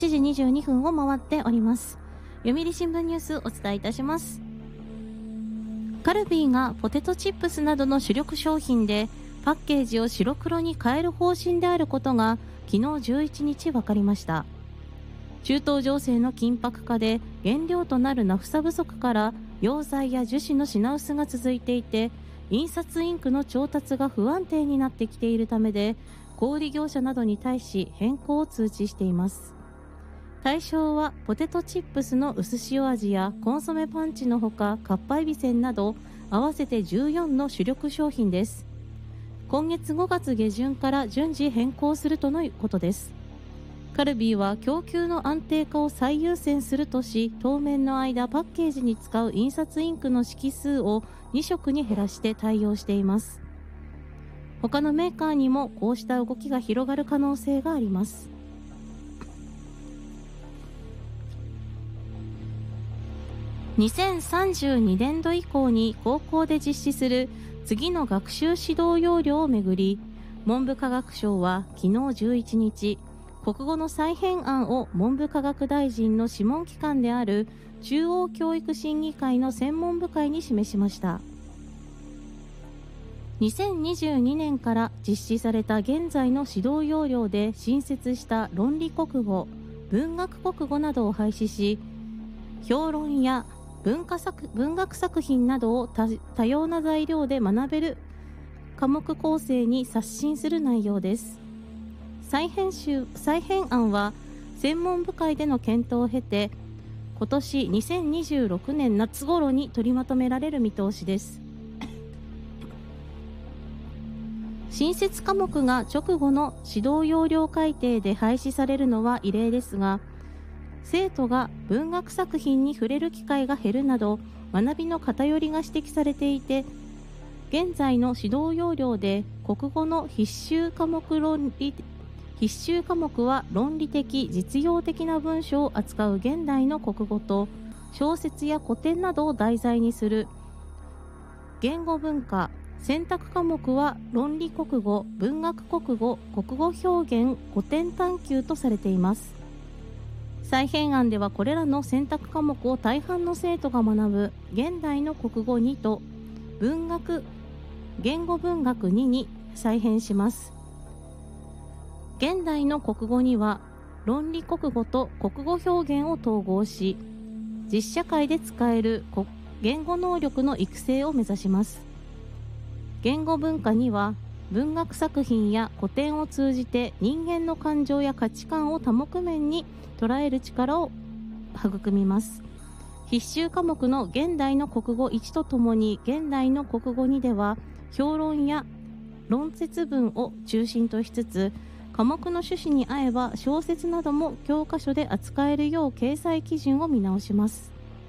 7時22分を回っております。読売新聞ニュースお伝えいたします。カルビーがポテトチップスなどの主力商品でパッケージを白黒に変える方針であることが昨日11日分かりました。中東情勢の緊迫化で原料となるナフサ不足から溶剤や樹脂の品薄が続いていて、印刷インクの調達が不安定になってきているためで、小売業者などに対し変更を通知しています。対象はポテトチップスの薄塩味やコンソメパンチのほか、かっぱえびせんなど合わせて14の主力商品です。今月5月下旬から順次変更するとのことです。カルビーは供給の安定化を最優先するとし、当面の間パッケージに使う印刷インクの色数を2色に減らして対応しています。他のメーカーにもこうした動きが広がる可能性があります。2032年度以降に高校で実施する次の学習指導要領をめぐり、文部科学省は昨日11日、国語の再編案を文部科学大臣の諮問機関である中央教育審議会の専門部会に示しました。2022年から実施された現在の指導要領で新設した論理国語、文学国語などを廃止し、評論や文学作品などを多様な材料で学べる科目構成に刷新する内容です。再編案は専門部会での検討を経て、今年2026年夏頃に取りまとめられる見通しです。新設科目が直後の指導要領改定で廃止されるのは異例ですが、生徒が文学作品に触れる機会が減るなど学びの偏りが指摘されていて、現在の指導要領で国語の必修科目は論理的実用的な文章を扱う現代の国語と、小説や古典などを題材にする言語文化、選択科目は論理国語、文学国語、国語表現、古典探究とされています。再編案ではこれらの選択科目を大半の生徒が学ぶ現代の国語2と言語文学2に再編します。現代の国語には論理国語と国語表現を統合し、実社会で使える言語能力の育成を目指します。言語文化には文学作品や古典を通じて人間の感情や価値観を多目面に捉える力を育みます。必修科目の現代の国語1とともに現代の国語2では評論や論説文を中心としつつ、科目の趣旨に合えば小説なども教科書で扱えるよう掲載基準を見直します。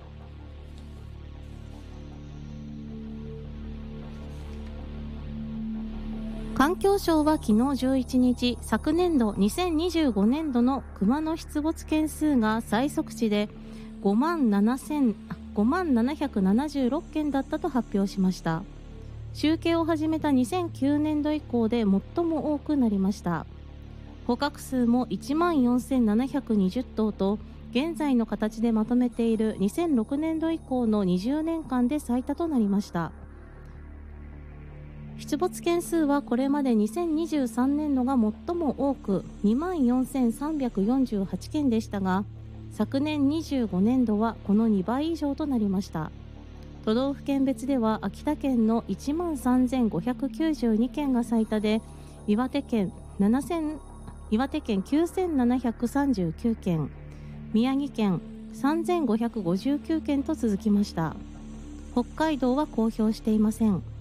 環境省は昨日11日、昨年度2025年度のクマの出没件数が最速値で5万776件だったと発表しました。集計を始めた2009年度以降で最も多くなりました。捕獲数も1万4720頭と、現在の形でまとめている2006年度以降の20年間で最多となりました。出没件数はこれまで2023年度が最も多く2万4348件でしたが、昨年25年度はこの2倍以上となりました。都道府県別では秋田県の1万3592件が最多で、岩手県9739件、宮城県3559件と続きました。北海道は公表していません。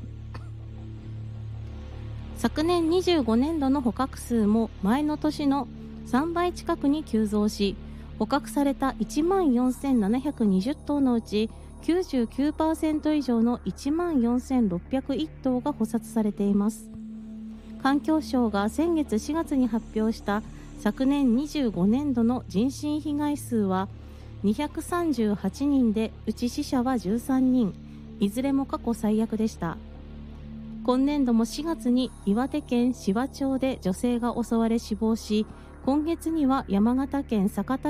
昨年25年度の捕獲数も前の年の3倍近くに急増し、捕獲された1万4720頭のうち 99% 以上の1万4601頭が捕殺されています。環境省が先月4月に発表した昨年25年度の人身被害数は238人で、うち死者は13人、いずれも過去最悪でした。今年度も4月に岩手県紫波町で女性が襲われ死亡し、 今月には山形県酒田